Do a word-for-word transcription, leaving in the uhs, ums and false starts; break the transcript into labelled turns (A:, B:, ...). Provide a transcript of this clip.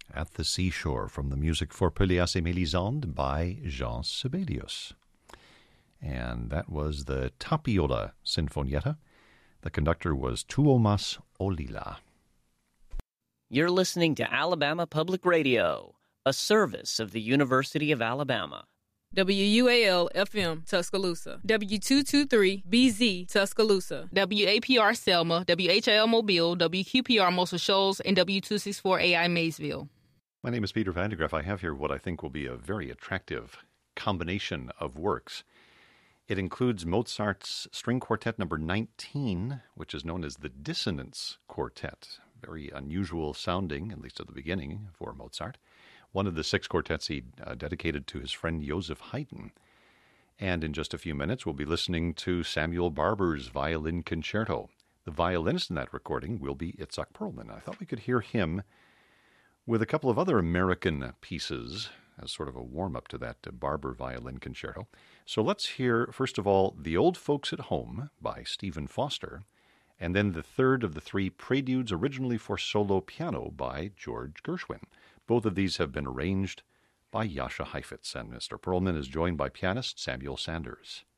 A: At the Seashore from the music for Pelléas et Mélisande by Jean Sibelius. And that was the Tapiola Sinfonietta. The conductor was Tuomas Olila.
B: You're listening to Alabama Public Radio, a service of the University of Alabama.
C: W U A L F M Tuscaloosa, W two twenty-three B Z Tuscaloosa, W A P R Selma, W H L Mobile, W Q P R Muscle Shoals, and W two sixty-four A I Maysville.
A: My name is Peter Vandegraaff. I have here what I think will be a very attractive combination of works. It includes Mozart's String Quartet number nineteen, which is known as the Dissonance Quartet. Very unusual sounding, at least at the beginning, for Mozart. One of the six quartets he uh, dedicated to his friend Joseph Haydn. And in just a few minutes, we'll be listening to Samuel Barber's Violin Concerto. The violinist in that recording will be Itzhak Perlman. I thought we could hear him with a couple of other American pieces as sort of a warm-up to that uh, Barber Violin Concerto. So let's hear, first of all, The Old Folks at Home by Stephen Foster, and then the third of the three preludes originally for solo piano by George Gershwin. Both of these have been arranged by Jascha Heifetz, and Mister Perlman is joined by pianist Samuel Sanders.